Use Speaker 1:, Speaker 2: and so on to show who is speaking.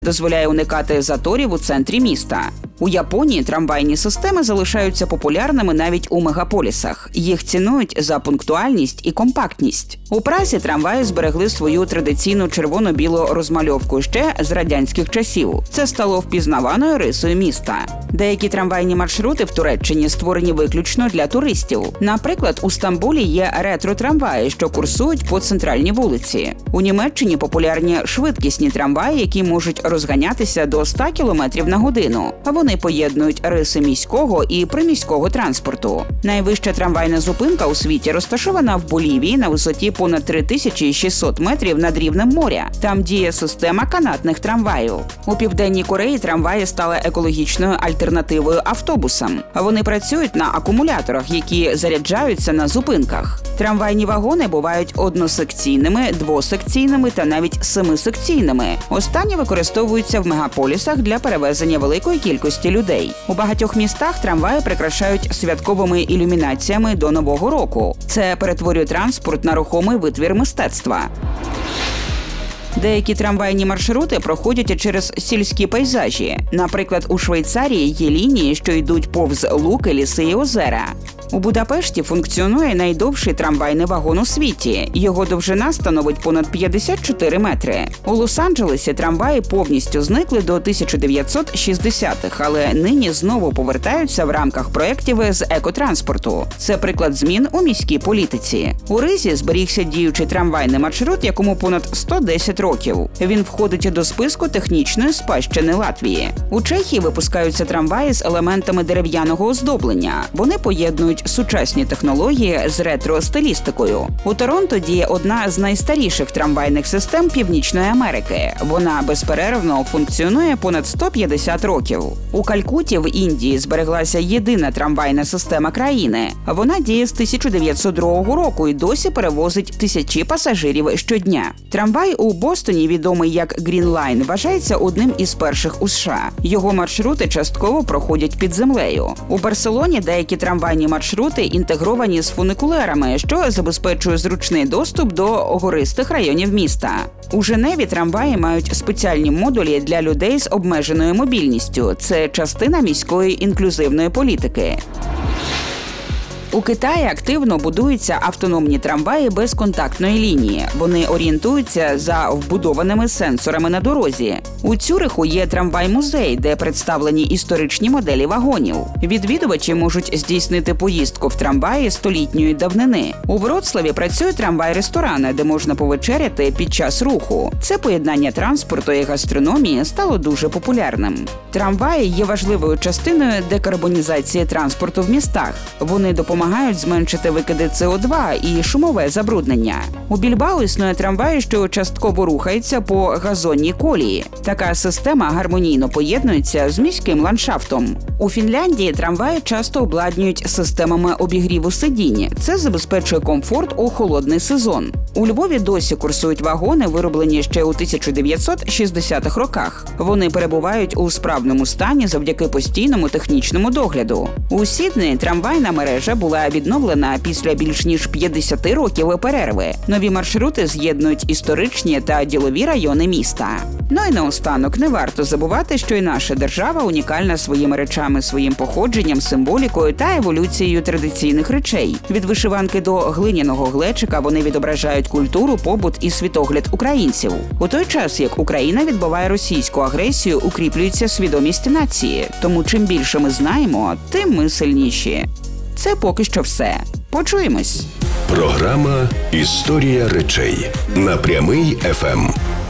Speaker 1: дозволяє уникати заторів у центрі міста. У Японії трамвайні системи залишаються популярними навіть у мегаполісах. Їх цінують за пунктуальність і компактність. У Празі трамваї зберегли свою традиційну червоно-білу розмальовку ще з радянських часів. Це стало впізнаваною рисою міста. Деякі трамвайні маршрути в Туреччині створені виключно для туристів. Наприклад, у Стамбулі є ретро-трамваї, що курсують по центральній вулиці. У Німеччині популярні швидкісні трамваї, які можуть розганятися до 100 км на годину. Вони поєднують риси міського і приміського транспорту. Найвища трамвайна зупинка у світі розташована в Болівії на висоті понад 3600 метрів над рівнем моря. Там діє система канатних трамваїв. У Південній Кореї трамваї стали екологічною альтернативою автобусам. Вони працюють на акумуляторах, які заряджаються на зупинках. Трамвайні вагони бувають односекційними, двосекційними та навіть семисекційними. Останні використовуються в мегаполісах для перевезення великої кількості людей. У багатьох містах трамваї прикрашають святковими ілюмінаціями до Нового року. Це перетворює транспорт на рухомий витвір мистецтва. Деякі трамвайні маршрути проходять через сільські пейзажі. Наприклад, у Швейцарії є лінії, що йдуть повз луки, ліси і озера. У Будапешті функціонує найдовший трамвайний вагон у світі. Його довжина становить понад 54 метри. У Лос-Анджелесі трамваї повністю зникли до 1960-х, але нині знову повертаються в рамках проєктів з екотранспорту. Це приклад змін у міській політиці. У Ризі зберігся діючий трамвайний маршрут, якому понад 110 років. Він входить до списку технічної спадщини Латвії. У Чехії випускаються трамваї з елементами дерев'яного оздоблення. Вони поєднують сучасні технології з ретро-стилістикою. У Торонто діє одна з найстаріших трамвайних систем Північної Америки. Вона безперервно функціонує понад 150 років. У Калькутті в Індії збереглася єдина трамвайна система країни. Вона діє з 1902 року і досі перевозить тисячі пасажирів щодня. Трамвай у Бостоні, відомий як Green Line, вважається одним із перших у США. Його маршрути частково проходять під землею. У Барселоні деякі трамвайні маршрути інтегровані з фуникулерами, що забезпечує зручний доступ до гористих районів міста. У Женеві трамваї мають спеціальні модулі для людей з обмеженою мобільністю. Це частина міської інклюзивної політики. У Китаї активно будуються автономні трамваї безконтактної лінії. Вони орієнтуються за вбудованими сенсорами на дорозі. У Цюриху є трамвай-музей, де представлені історичні моделі вагонів. Відвідувачі можуть здійснити поїздку в трамваї столітньої давнини. У Вроцлаві працює трамвай-ресторан, де можна повечеряти під час руху. Це поєднання транспорту і гастрономії стало дуже популярним. Трамваї є важливою частиною декарбонізації транспорту в містах. Вони допомагають зменшити викиди СО2 і шумове забруднення. У Більбао існує трамвай, що частково рухається по газонній колії. Така система гармонійно поєднується з міським ландшафтом. У Фінляндії трамваї часто обладнують системами обігріву сидінь. Це забезпечує комфорт у холодний сезон. У Львові досі курсують вагони, вироблені ще у 1960-х роках. Вони перебувають у справному стані завдяки постійному технічному догляду. У Сіднеї трамвайна мережа була відновлена після більш ніж 50 років перерви. Нові маршрути з'єднують історичні та ділові райони міста. Ну і наостанок, не варто забувати, що і наша держава унікальна своїми речами, своїм походженням, символікою та еволюцією традиційних речей. Від вишиванки до глиняного глечика вони відображають культуру, побут і світогляд українців. У той час, як Україна відбиває російську агресію, укріплюється свідомість нації. Тому чим більше ми знаємо, тим ми сильніші. Це поки що все. Почуємось.
Speaker 2: Програма «Історія речей» на Прямий ФМ.